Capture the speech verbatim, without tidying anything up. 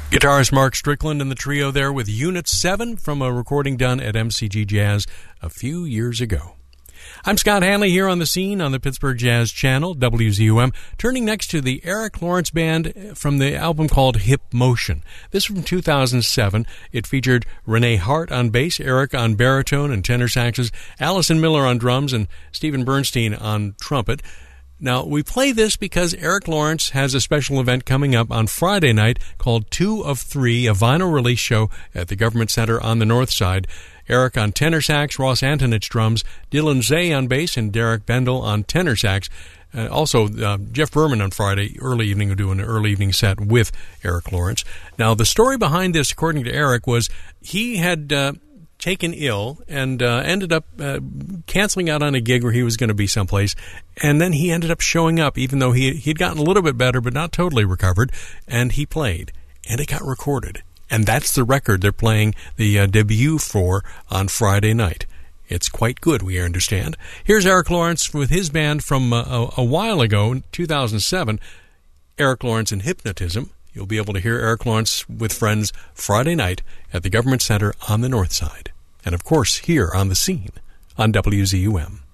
Guitarist Mark Strickland and the trio there with Unit seven from a recording done at M C G Jazz a few years ago. I'm Scott Hanley here on the scene on the Pittsburgh Jazz Channel, W Z U M, turning next to the Eric Lawrence Band from the album called Hip Motion. This from two thousand seven. It featured Renee Hart on bass, Eric on baritone and tenor saxes, Allison Miller on drums, and Stephen Bernstein on trumpet. Now, we play this because Eric Lawrence has a special event coming up on Friday night called Two of Three, a vinyl release show at the Government Center on the North Side. Eric on tenor sax, Ross Antonich drums, Dylan Zay on bass, and Derek Bendel on tenor sax. Uh, also, uh, Jeff Berman on Friday, early evening, will do an early evening set with Eric Lawrence. Now, the story behind this, according to Eric, was he had uh, taken ill and uh, ended up uh, canceling out on a gig where he was going to be someplace, and then he ended up showing up, even though he he'd gotten a little bit better, but not totally recovered, and he played, and it got recorded. And that's the record they're playing the uh, debut for on Friday night. It's quite good, we understand. Here's Eric Lawrence with his band from uh, a, a while ago, two thousand seven, Eric Lawrence and Hypnotism. You'll be able to hear Eric Lawrence with friends Friday night at the Government Center on the North Side. And, of course, here on The Scene on W Z U M.